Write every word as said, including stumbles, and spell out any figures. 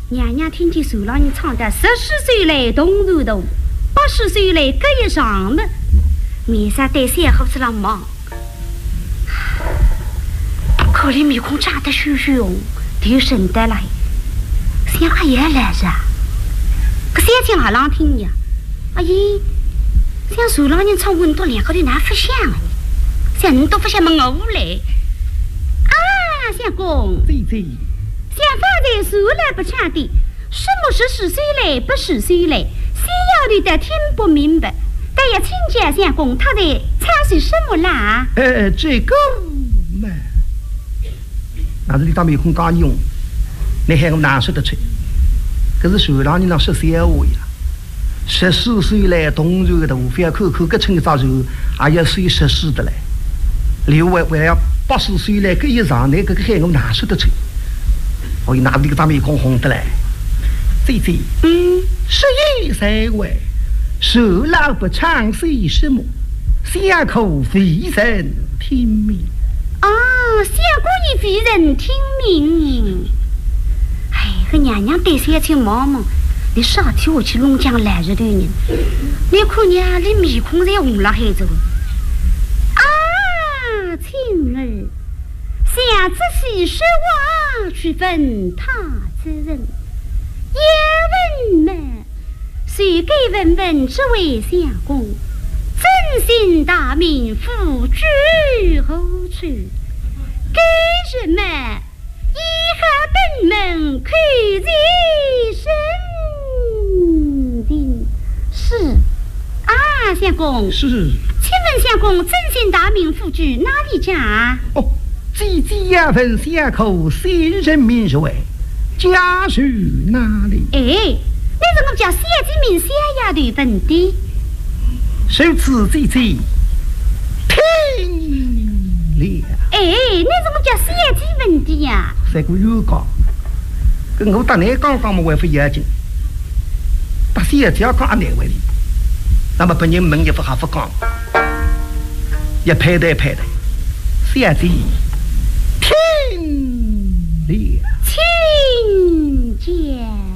娘娘听见手老人唱的十四岁来动如动，八十岁来隔一上门，面上对三胡子浪忙。可怜面孔长得羞羞，头深得来，像阿爷来着。可三天还浪听呀，阿姨，像手老人唱温度两个头哪不像啊？像你都不像么我来。啊，相公， 姐姐， 像方才说了不唱的，什么十四岁来不十岁来，先要你的听不明白。但要请教相公，他在唱些什么啦？ 呃，这个嘛，那是你当面孔刚用，你喊我难说得出。可是手让你那十三话呀，十四岁来动柔的无非口口个称早柔，还要岁十四的嘞。另外还要八十岁来个以上，那个喊我难说得出。我拿那个当面孔红的嘞，姐姐， 嗯， 十一三位。手老不唱些什么，相口非人听命。 哦，相公也非人听命。哎，个娘娘对三千忙忙，你少替我去龙江来日的人，你看娘你面孔在红了还走。啊，青儿，想仔细说话去问他之人，也问嘛。谁该问问这位相公，真心大名付诸何处？该什么以下本门看在身定是啊，相公是。 请问相公，真心大名付诸哪里家啊？ 哦，姐姐呀，问相口新人名是为家属哪里？ 哎。那怎么叫三子名三丫头问的？ 受此姐姐听了。 哎，那怎么叫三子问的呀？ 三个月讲，跟我当年刚刚么还不要紧，但是也只要讲难为的，那么本人门也不还不讲，也拍的拍的，三子听了。 请见。